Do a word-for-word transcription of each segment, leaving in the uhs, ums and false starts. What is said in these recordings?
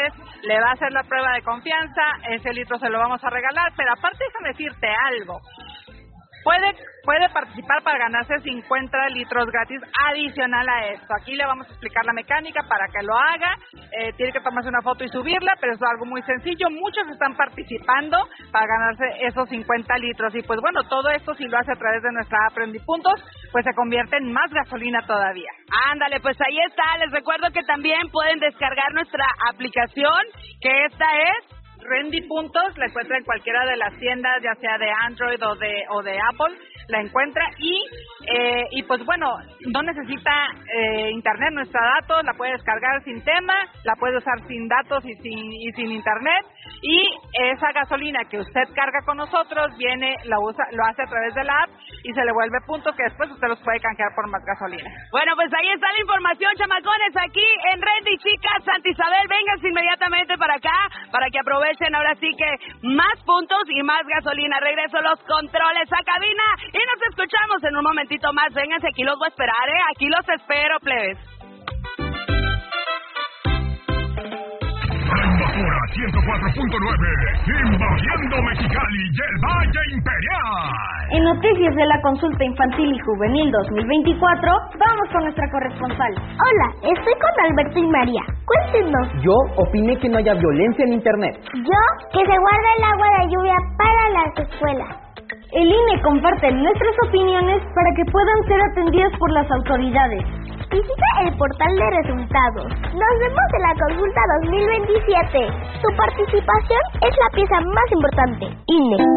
ustedes, le va a hacer la prueba de confianza, ese litro se lo vamos a regalar, pero aparte déjame decirte algo. Puede, puede participar para ganarse cincuenta litros gratis adicional a esto. Aquí le vamos a explicar la mecánica para que lo haga. Eh, tiene que tomarse una foto y subirla, pero es algo muy sencillo. Muchos están participando para ganarse esos cincuenta litros. Y pues bueno, todo esto si lo hace a través de nuestra app Rendipuntos, pues se convierte en más gasolina todavía. Ándale, pues ahí está. Les recuerdo que también pueden descargar nuestra aplicación, que esta es Rendipuntos, la encuentra en cualquiera de las tiendas, ya sea de Android o de o de Apple, la encuentra y eh, y pues bueno, no necesita eh, internet, nuestra datos, la puede descargar sin tema, la puede usar sin datos y sin y sin internet, y esa gasolina que usted carga con nosotros viene, la usa, lo hace a través de la app y se le vuelve puntos que después usted los puede canjear por más gasolina. Bueno, pues ahí está la información, chamacones, aquí en Rendi, chicas. Santa Isabel, vénganse inmediatamente para acá para que aprovechen ahora sí que más puntos y más gasolina. Regreso los controles a cabina y nos escuchamos en un momentito más. Vénganse, aquí los voy a esperar, ¿eh? Aquí los espero, plebes. Invasora ciento cuatro punto nueve, invadiendo Mexicali y el Valle Imperial. En noticias de la consulta infantil y juvenil dos mil veinticuatro, vamos con nuestra corresponsal. Hola, estoy con Alberto y María. Cuéntenos. Yo opiné que no haya violencia en internet. Yo, que se guarde el agua de lluvia para las escuelas. El I N E comparte nuestras opiniones para que puedan ser atendidas por las autoridades. Visita el portal de resultados. Nos vemos en la consulta dos mil veintisiete. Tu participación es la pieza más importante. I N E.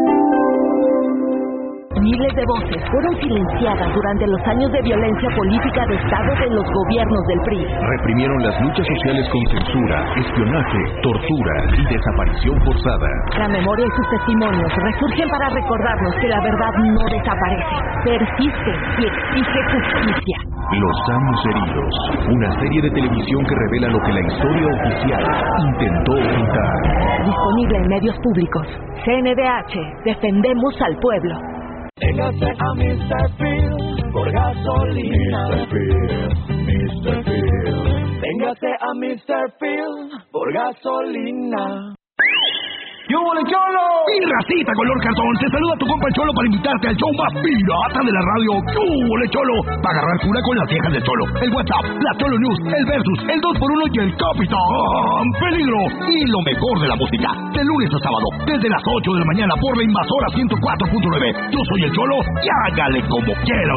Miles de voces fueron silenciadas durante los años de violencia política de Estado de los gobiernos del P R I. Reprimieron las luchas sociales con censura, espionaje, tortura y desaparición forzada. La memoria y sus testimonios resurgen para recordarnos que la verdad no desaparece, persiste y exige justicia. Los años heridos, una serie de televisión que revela lo que la historia oficial intentó ocultar. Disponible en medios públicos. C N D H, defendemos al pueblo. Véngase a mister Phil por gasolina. mister Phil, mister Phil. Véngase a mister Phil por gasolina. ¡Yo, vole, Cholo! ¡Y racita, color cartón! Te saluda tu compa el Cholo para invitarte al show más pirata de la radio. ¡Yo, vole, Cholo! Para agarrar cura con las viejas del Cholo. El WhatsApp, la Cholo News, el Versus, el dos por uno y el Capitán Peligro. Y lo mejor de la música, de lunes a sábado, desde las ocho de la mañana por la Invasora ciento cuatro punto nueve. Yo soy el Cholo y hágale como quiera